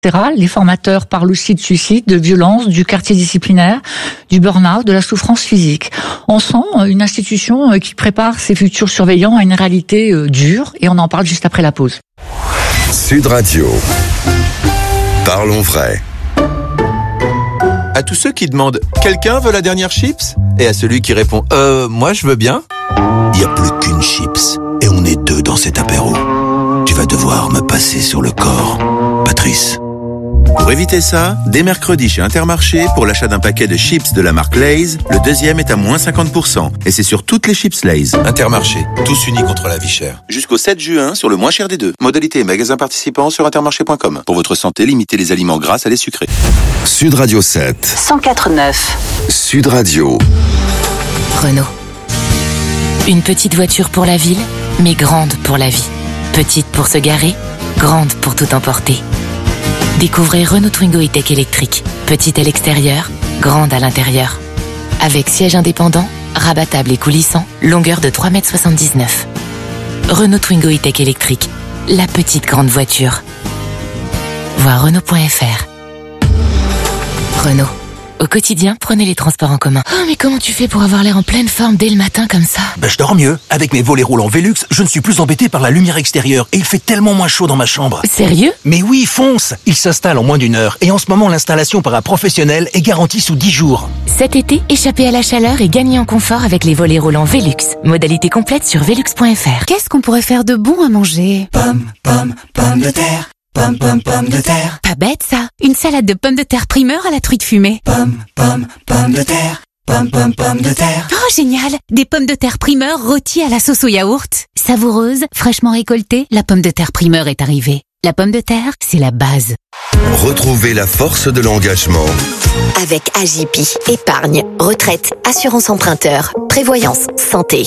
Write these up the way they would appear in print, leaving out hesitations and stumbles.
Les formateurs parlent aussi de suicide, de violence, du quartier disciplinaire, du burn-out, de la souffrance physique. On sent une institution qui prépare ses futurs surveillants à une réalité dure, et on en parle juste après la pause. Sud Radio. Parlons vrai. À tous ceux qui demandent « Quelqu'un veut la dernière chips ?» et à celui qui répond « Moi je veux bien », il n'y a plus qu'une chips et on est deux dans cet apéro. Tu vas devoir me passer sur le corps, Patrice. Pour éviter ça, dès mercredi chez Intermarché, pour l'achat d'un paquet de chips de la marque Lay's, le deuxième est à moins 50%. Et c'est sur toutes les chips Lay's. Intermarché, tous unis contre la vie chère. Jusqu'au 7 juin, sur le moins cher des deux. Modalité et magasins participants sur intermarché.com. Pour votre santé, limitez les aliments gras à les sucrés. Sud Radio 7. 104.9. Sud Radio. Renault. Une petite voiture pour la ville, mais grande pour la vie. Petite pour se garer, grande pour tout emporter. Découvrez Renault Twingo E-Tech électrique. Petite à l'extérieur, grande à l'intérieur. Avec siège indépendant, rabattable et coulissant, longueur de 3,79 m. Renault Twingo E-Tech électrique. La petite grande voiture. Voir Renault.fr. Renault. Au quotidien, prenez les transports en commun. Oh, mais comment tu fais pour avoir l'air en pleine forme dès le matin comme ça ? Je dors mieux. Avec mes volets roulants Velux, je ne suis plus embêté par la lumière extérieure et il fait tellement moins chaud dans ma chambre. Sérieux ? Mais oui, fonce ! Il s'installe en moins d'1 heure et en ce moment, l'installation par un professionnel est garantie sous 10 jours. Cet été, échappez à la chaleur et gagnez en confort avec les volets roulants Velux. Modalité complète sur velux.fr. Qu'est-ce qu'on pourrait faire de bon à manger ? Pommes de terre. Pommes de terre. Pas bête ça. Une salade de pommes de terre primeur à la truite fumée. Pommes de terre. Pommes de terre. Oh génial. Des pommes de terre primeur rôties à la sauce au yaourt. Savoureuse, fraîchement récoltée, la pomme de terre primeur est arrivée. La pomme de terre, c'est la base. Retrouvez la force de l'engagement. Avec AJP. Épargne, retraite, assurance emprunteur, prévoyance, santé.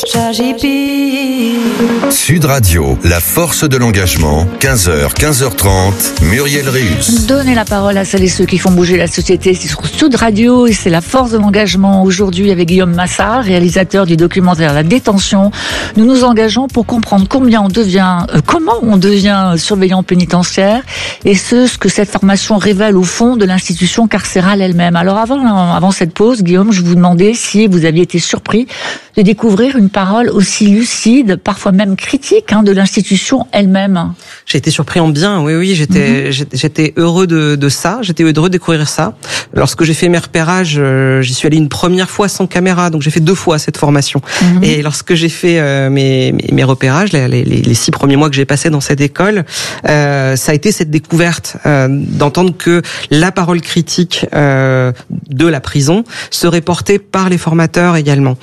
Sud Radio, la force de l'engagement. 15h, 15h30. Muriel Réus. Donnez la parole à celles et ceux qui font bouger la société. C'est sur Sud Radio et c'est la force de l'engagement. Aujourd'hui avec Guillaume Massard, réalisateur du documentaire La Détention. Nous nous engageons pour comprendre comment on devient surveillant pénitentiaire et ce que cette formation révèle au fond de l'institution carcérale elle-même. Alors avant cette pause, Guillaume, je vous demandais si vous aviez été surpris de découvrir une parole aussi lucide, parfois même critique, de l'institution elle-même. J'ai été surpris en bien, oui, j'étais heureux de ça, j'étais heureux de découvrir ça. Lorsque j'ai fait mes repérages, j'y suis allé une première fois sans caméra, donc j'ai fait 2 fois cette formation. Et lorsque j'ai fait mes repérages, les 6 premiers mois que j'ai passés dans cette école, ça a été cette découverte d'entendre que la parole critique de la prison serait portée par les formateurs également.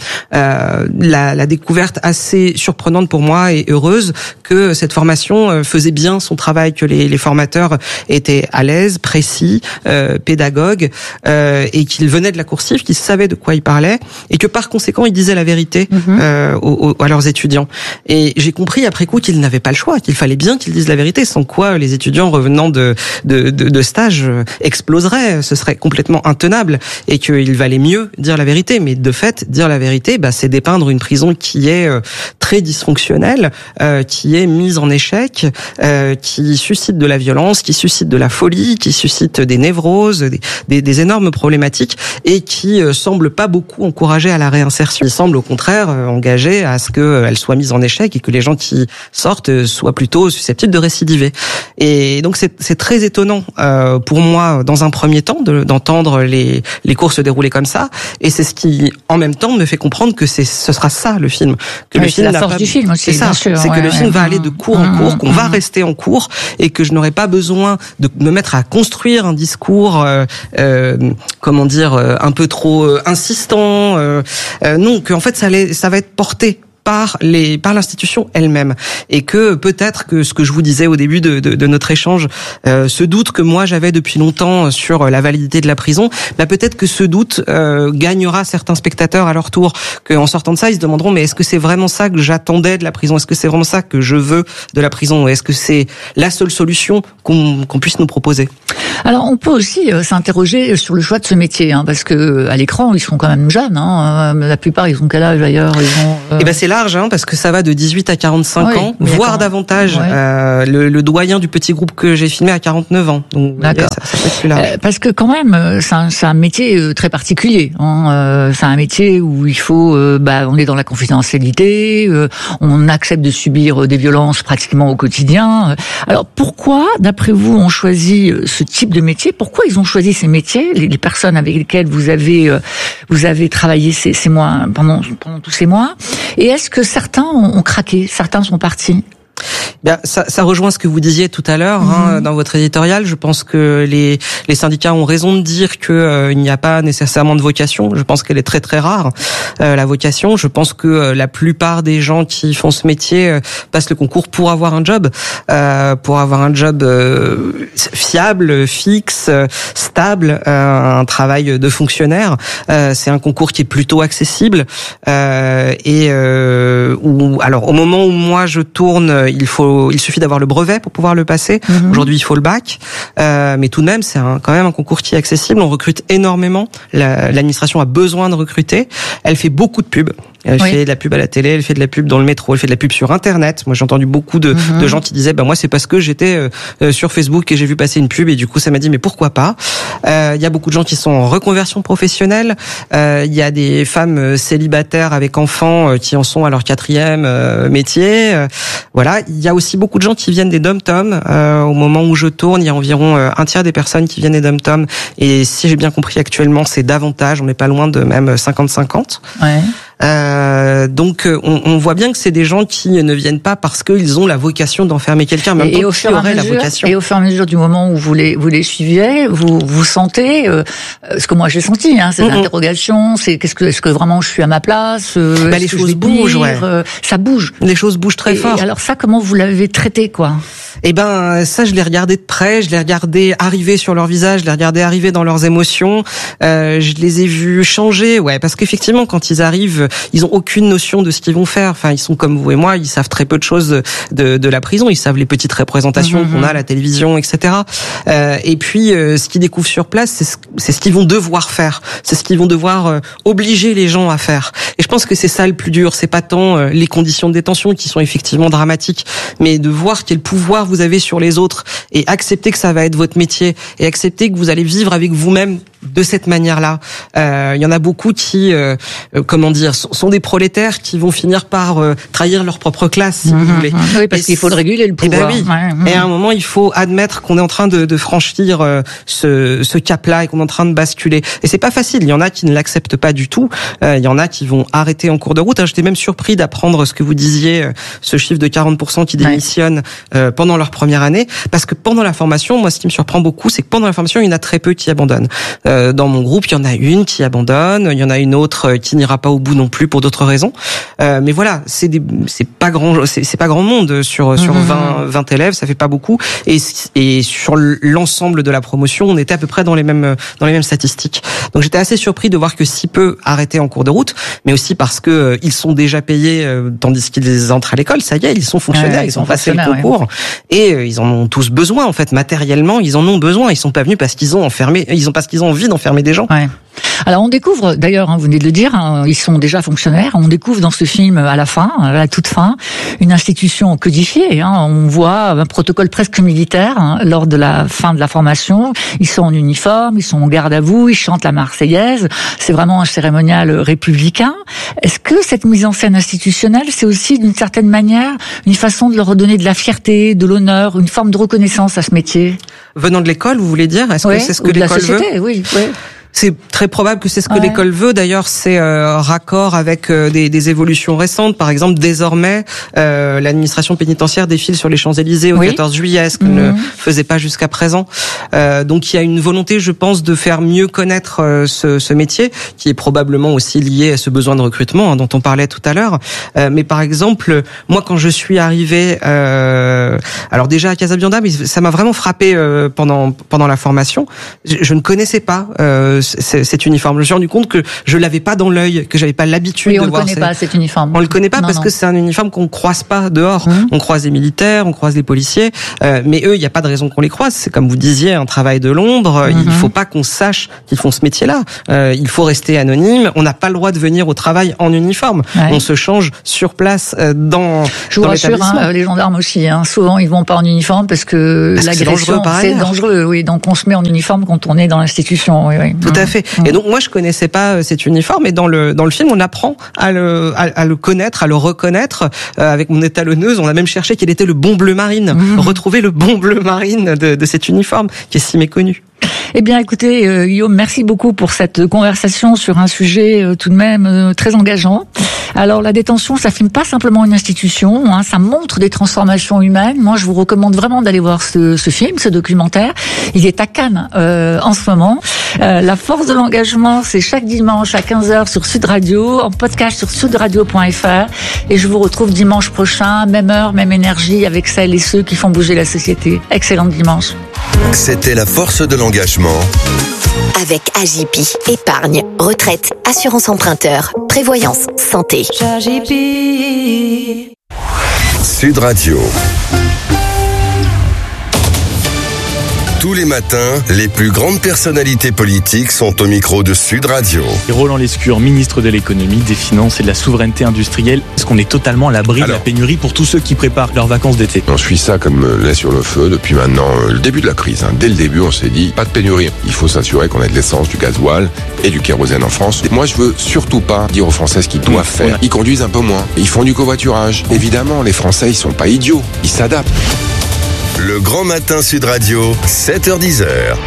La découverte assez surprenante pour moi et heureuse que cette formation faisait bien son travail, que les formateurs étaient à l'aise, précis, pédagogues, et qu'ils venaient de la coursive, qu'ils savaient de quoi ils parlaient, et que par conséquent ils disaient la vérité à leurs étudiants. Et j'ai compris après coup qu'ils n'avaient pas le choix, qu'il fallait bien qu'ils disent la vérité, sans quoi les étudiants revenant de stage exploseraient, ce serait complètement intenable, et qu'il valait mieux dire la vérité. Mais de fait, dire la vérité, c'est dépeindre une prison qui est très dysfonctionnelle, qui est mise en échec, qui suscite de la violence, qui suscite de la folie, qui suscite des névroses, des énormes problématiques, et qui semble pas beaucoup encourager à la réinsertion. Il semble au contraire engager à ce qu'elle soit mise en échec et que les gens qui sortent soient plutôt susceptibles de récidiver. Et donc c'est très étonnant pour moi dans un premier temps d'entendre les cours se dérouler comme ça, et c'est ce qui en même temps me fait comprendre que ce sera ça le film, que le film c'est la force du film aussi, c'est ça, bien sûr, c'est que le film va aller de cours en cours, qu'on va rester en cours, et que je n'aurai pas besoin de me mettre à construire un discours un peu trop insistant, non, que en fait ça va être porté par l'institution elle-même, et que peut-être que ce que je vous disais au début de notre échange, ce doute que moi j'avais depuis longtemps sur la validité de la prison, peut-être que ce doute gagnera certains spectateurs à leur tour, qu'en sortant de ça ils se demanderont mais est-ce que c'est vraiment ça que j'attendais de la prison, est-ce que c'est vraiment ça que je veux de la prison, est-ce que c'est la seule solution qu'on puisse nous proposer. Alors, on peut aussi s'interroger sur le choix de ce métier, parce que à l'écran, ils sont quand même jeunes. La plupart, ils ont quel âge d'ailleurs? Eh ben, c'est large, parce que ça va de 18 à 45 ans, voire davantage. Ouais. Le doyen du petit groupe que j'ai filmé a 49 ans. Donc, d'accord. Ça peut être plus large. Parce que quand même, c'est un métier très particulier. C'est un métier où il faut, on est dans la confidentialité, on accepte de subir des violences pratiquement au quotidien. Alors pourquoi, d'après vous, on choisit ce type de métier? Pourquoi ils ont choisi ces métiers, les personnes avec lesquelles vous avez travaillé ces mois, pendant tous ces mois? Et est-ce que certains ont craqué, certains sont partis? Bien, ça rejoint ce que vous disiez tout à l'heure dans votre éditorial. Je pense que les syndicats ont raison de dire que il n'y a pas nécessairement de vocation. Je pense qu'elle est très très rare, la vocation. Je pense que la plupart des gens qui font ce métier passent le concours pour avoir un job, fiable, fixe, stable, un travail de fonctionnaire. C'est un concours qui est plutôt accessible alors au moment où moi je tourne, il suffit d'avoir le brevet pour pouvoir le passer. Aujourd'hui, il faut le bac, mais tout de même, c'est quand même un concours qui est accessible. On recrute énormément. L'administration a besoin de recruter. Elle fait beaucoup de pubs. Elle fait de la pub à la télé, elle fait de la pub dans le métro, elle fait de la pub sur Internet. Moi, j'ai entendu beaucoup de gens qui disaient, moi, c'est parce que j'étais sur Facebook et j'ai vu passer une pub et du coup, ça m'a dit, mais pourquoi pas? Il y a beaucoup de gens qui sont en reconversion professionnelle. Il y a des femmes célibataires avec enfants qui en sont à leur 4e métier. Voilà. Il y a aussi beaucoup de gens qui viennent des dom-tom. Au moment où je tourne, il y a environ un tiers des personnes qui viennent des dom-tom. Et si j'ai bien compris, actuellement, c'est davantage. On n'est pas loin de même 50-50. Ouais. Donc on voit bien que c'est des gens qui ne viennent pas parce qu'ils ont la vocation d'enfermer quelqu'un, même et au fur et à mesure, la vocation. Et au fur et à mesure du moment où vous les suiviez, vous sentez ce que moi j'ai senti, cette interrogation, c'est est-ce que vraiment je suis à ma place, les choses bougent, ça bouge. Les choses bougent très fort. Et alors ça, comment vous l'avez traité, quoi? Eh ben, ça, je l'ai regardé de près, je l'ai regardé arriver sur leur visage, je l'ai regardé arriver dans leurs émotions, je les ai vus changer, parce qu'effectivement, quand ils arrivent, ils ont aucune notion de ce qu'ils vont faire. Enfin, ils sont comme vous et moi, ils savent très peu de choses de la prison, ils savent les petites représentations qu'on a à la télévision, etc. Et puis, ce qu'ils découvrent sur place, c'est ce qu'ils vont devoir faire, c'est ce qu'ils vont devoir obliger les gens à faire. Et je pense que c'est ça le plus dur, c'est pas tant les conditions de détention qui sont effectivement dramatiques, mais de voir quel pouvoir vous avez sur les autres et accepter que ça va être votre métier et accepter que vous allez vivre avec vous-même de cette manière-là. Il y en a beaucoup qui, sont des prolétaires qui vont finir par trahir leur propre classe, si vous voulez. Oui, parce qu'il faut le réguler, le pouvoir. Et à un moment, il faut admettre qu'on est en train de franchir ce cap-là et qu'on est en train de basculer. Et c'est pas facile. Il y en a qui ne l'acceptent pas du tout. Il y en a qui vont arrêter en cours de route. J'étais même surpris d'apprendre ce que vous disiez, ce chiffre de 40% qui démissionnent pendant leur première année. Parce que pendant la formation, moi, ce qui me surprend beaucoup, c'est que pendant la formation, il y en a très peu qui abandonnent. Dans mon groupe, il y en a une qui abandonne, il y en a une autre qui n'ira pas au bout non plus pour d'autres raisons. Mais voilà, c'est pas grand monde sur 20 élèves, ça fait pas beaucoup. Et sur l'ensemble de la promotion, on était à peu près dans les mêmes statistiques. Donc j'étais assez surpris de voir que si peu arrêtaient en cours de route, mais aussi parce que ils sont déjà payés tandis qu'ils entrent à l'école. Ça y est, ils sont fonctionnaires, ils ont passé le concours et ils en ont tous besoin en fait matériellement. Ils en ont besoin. Ils sont pas venus parce qu'ils ont envie d'enfermer des gens. Ouais. Alors on découvre, d'ailleurs, vous venez de le dire, ils sont déjà fonctionnaires. On découvre dans ce film à la toute fin, une institution codifiée. On voit un protocole presque militaire lors de la fin de la formation. Ils sont en uniforme, ils sont en garde à vous, ils chantent la Marseillaise. C'est vraiment un cérémonial républicain. Est-ce que cette mise en scène institutionnelle, c'est aussi d'une certaine manière une façon de leur redonner de la fierté, de l'honneur, une forme de reconnaissance à ce métier? Venant de l'école, vous voulez dire? Est-ce que c'est ce que l'école veut? Oui. C'est très probable que c'est ce que l'école veut. D'ailleurs, c'est raccord avec des évolutions récentes. Par exemple, désormais, l'administration pénitentiaire défile sur les Champs-Élysées au 14 juillet, ce qu'elle ne faisait pas jusqu'à présent. Donc, il y a une volonté, je pense, de faire mieux connaître ce métier, qui est probablement aussi lié à ce besoin de recrutement dont on parlait tout à l'heure. Mais par exemple, moi, quand je suis arrivé, alors déjà à Casabianda, mais ça m'a vraiment frappé pendant la formation. Je ne connaissais pas cet uniforme. Je me suis rendu compte que je l'avais pas dans l'œil, que j'avais pas l'habitude de voir. On le connaît pas, cet uniforme. On le connaît pas parce que c'est un uniforme qu'on croise pas dehors. On croise les militaires, on croise les policiers, mais eux, il y a pas de raison qu'on les croise. C'est comme vous disiez, un travail de l'ombre. Il faut pas qu'on sache qu'ils font ce métier-là. Il faut rester anonyme. On n'a pas le droit de venir au travail en uniforme. On se change sur place dans Je vous rassure, les gendarmes aussi. Souvent, ils vont pas en uniforme parce que l'agression, c'est dangereux. Oui, donc on se met en uniforme quand on est dans l'institution. Oui. Tout à fait. Et donc moi, je connaissais pas cet uniforme. Et dans le film, on apprend à le connaître, à le reconnaître. Avec mon étalonneuse, on a même cherché quel était le bon bleu marine. Retrouver le bon bleu marine de cet uniforme qui est si méconnu. Eh bien, écoutez, Guillaume, merci beaucoup pour cette conversation sur un sujet tout de même très engageant. Alors, la détention, ça filme pas simplement une institution, ça montre des transformations humaines. Moi, je vous recommande vraiment d'aller voir ce film, ce documentaire. Il est à Cannes en ce moment. La force de l'engagement, c'est chaque dimanche à 15h sur Sud Radio, en podcast sur sudradio.fr. Et je vous retrouve dimanche prochain, même heure, même énergie, avec celles et ceux qui font bouger la société. Excellent dimanche. C'était la force de l'engagement. Avec AJP, épargne, retraite, assurance emprunteur, prévoyance, santé. Sud Radio. Tous les matins, les plus grandes personnalités politiques sont au micro de Sud Radio. Roland Lescure, ministre de l'économie, des finances et de la souveraineté industrielle. Est-ce qu'on est totalement à l'abri de la pénurie pour tous ceux qui préparent leurs vacances d'été? On suit ça comme lait sur le feu depuis maintenant le début de la crise. Dès le début, on s'est dit, pas de pénurie. Il faut s'assurer qu'on ait de l'essence, du gasoil et du kérosène en France. Moi, je veux surtout pas dire aux Français ce qu'ils doivent faire. Ils conduisent un peu moins. Ils font du covoiturage. Évidemment, les Français, ils sont pas idiots. Ils s'adaptent. Le Grand Matin Sud Radio, 7h-10h.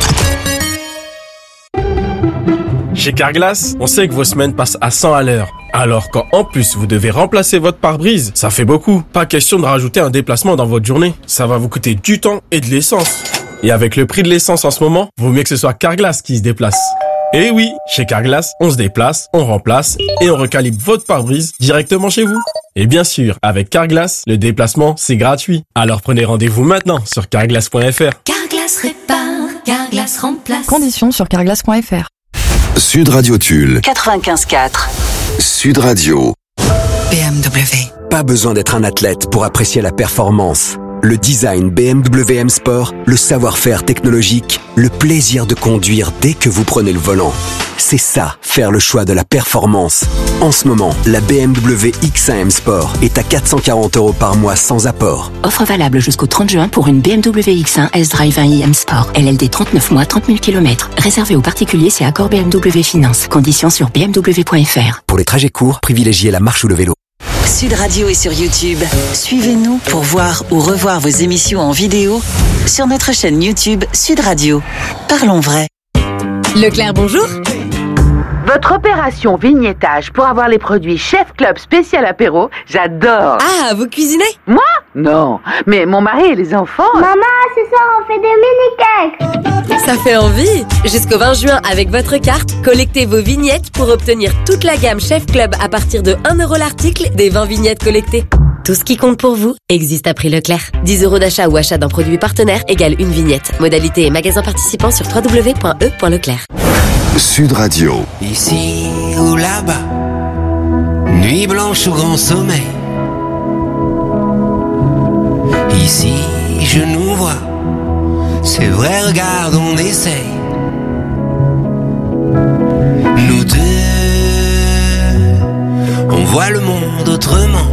Chez Carglass, on sait que vos semaines passent à 100 à l'heure. Alors quand en plus vous devez remplacer votre pare-brise, ça fait beaucoup. Pas question de rajouter un déplacement dans votre journée. Ça va vous coûter du temps et de l'essence. Et avec le prix de l'essence en ce moment, vaut mieux que ce soit Carglass qui se déplace. Et oui, chez Carglass, on se déplace, on remplace et on recalibre votre pare-brise directement chez vous. Et bien sûr, avec Carglass, le déplacement, c'est gratuit. Alors prenez rendez-vous maintenant sur carglass.fr. Carglass répare, Carglass remplace. Conditions sur carglass.fr. Sud Radio Tulle. 95.4. Sud Radio. BMW. Pas besoin d'être un athlète pour apprécier la performance. Le design BMW M Sport, le savoir-faire technologique, le plaisir de conduire dès que vous prenez le volant. C'est ça, faire le choix de la performance. En ce moment, la BMW X1 M Sport est à 440 € par mois sans apport. Offre valable jusqu'au 30 juin pour une BMW X1 S-Drive 1i M Sport. LLD 39 mois, 30 000 km. Réservé aux particuliers, c'est accord BMW Finance. Conditions sur bmw.fr. Pour les trajets courts, privilégiez la marche ou le vélo. Sud Radio est sur YouTube. Suivez-nous pour voir ou revoir vos émissions en vidéo sur notre chaîne YouTube Sud Radio. Parlons vrai. Leclerc, bonjour. Votre opération vignettage pour avoir les produits Chef Club spécial apéro, j'adore. Ah, vous cuisinez? Moi? Non, mais mon mari et les enfants... Maman, ce soir on fait des mini-cakes. Ça fait envie. Jusqu'au 20 juin, avec votre carte, collectez vos vignettes pour obtenir toute la gamme Chef Club à partir de 1 € l'article des 20 vignettes collectées. Tout ce qui compte pour vous existe à prix Leclerc. 10 € d'achat ou achat d'un produit partenaire égale une vignette. Modalité et magasin participant sur www.e.leclerc. Sud Radio. Ici ou là-bas, nuit blanche ou grand sommeil. Ici, je nous vois, c'est vrai, regarde, on essaye. Nous deux, on voit le monde autrement.